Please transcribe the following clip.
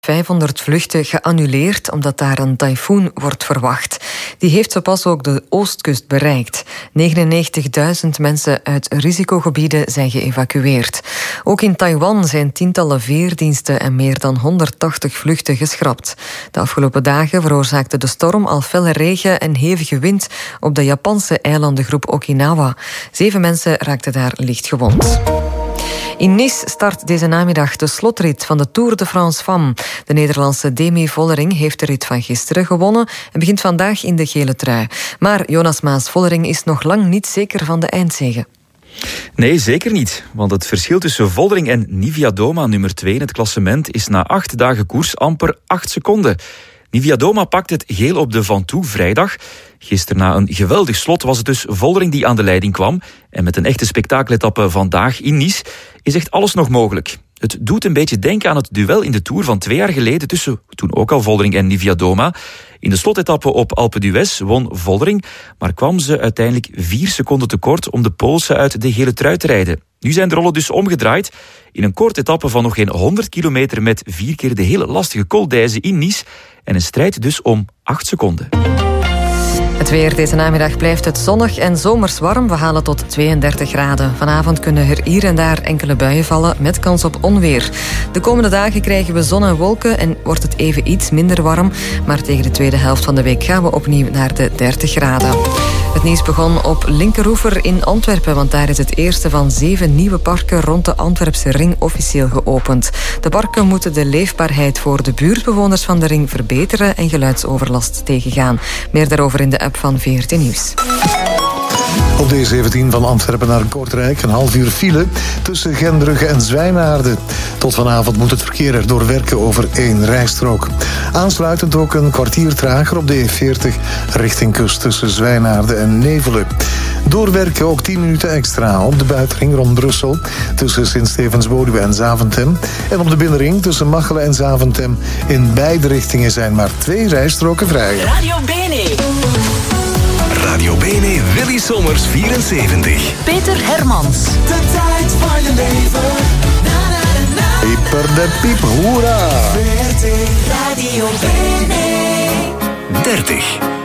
500 vluchten geannuleerd omdat daar een tyfoon wordt verwacht. Die heeft zo pas ook de oostkust bereikt. 99.000 mensen uit risicogebieden zijn geëvacueerd. Ook in Taiwan zijn tientallen veerdiensten en meer dan 180 vluchten geschrapt. De afgelopen dagen veroorzaakte de storm al felle regen en hevige wind op de Japanse eilandengroep Okinawa. 7 mensen raakten daar licht gewond. In Nice start deze namiddag de slotrit van de Tour de France Femmes. De Nederlandse Demi Vollering heeft de rit van gisteren gewonnen en begint vandaag in de gele trui. Maar Jonas Maas-Vollering is nog lang niet zeker van de eindzege. Nee, zeker niet. Want het verschil tussen Vollering en Niewiadoma, nummer 2 in het klassement, is na 8 dagen koers amper 8 seconden. Niewiadoma pakt het geel op de Ventoux vrijdag. Gisteren na een geweldig slot was het dus Vollering die aan de leiding kwam. En met een echte spektakeletappe vandaag in Nice is echt alles nog mogelijk. Het doet een beetje denken aan het duel in de Tour van 2 jaar geleden tussen toen ook al Vollering en Niewiadoma. In de slotetappe op Alpe d'Huez won Vollering, maar kwam ze uiteindelijk 4 seconden tekort om de Poolse uit de gele trui te rijden. Nu zijn de rollen dus omgedraaid. In een korte etappe van nog geen 100 kilometer met 4 keer de hele lastige Col d'Huez in Nice. En een strijd dus om 8 seconden. Het weer deze namiddag blijft het zonnig en zomers warm. We halen tot 32 graden. Vanavond kunnen er hier en daar enkele buien vallen met kans op onweer. De komende dagen krijgen we zon en wolken en wordt het even iets minder warm. Maar tegen de tweede helft van de week gaan we opnieuw naar de 30 graden. Het nieuws begon op Linkeroever in Antwerpen, want daar is het eerste van 7 nieuwe parken rond de Antwerpse ring officieel geopend. De parken moeten de leefbaarheid voor de buurtbewoners van de ring verbeteren en geluidsoverlast tegengaan. Meer daarover in de app van VRT Nieuws. Op de E17 van Antwerpen naar Kortrijk een half uur file tussen Gendruge en Zwijnaarden. Tot vanavond moet het verkeer erdoor werken over 1 rijstrook. Aansluitend ook een kwartier trager op de E40 richting kust tussen Zwijnaarden en Nevelen. Doorwerken ook 10 minuten extra op de buitenring rond Brussel tussen Sint-Stevens-Woluwe en Zaventem. En op de binnenring tussen Machelen en Zaventem. In beide richtingen zijn maar 2 rijstroken vrij. Radio Bene. Radio Bene Willy Sommers 74. Peter Hermans. De tijd van je leven. Na, na, na, na. Pieper de piep, hoera! Radio Bene. 30.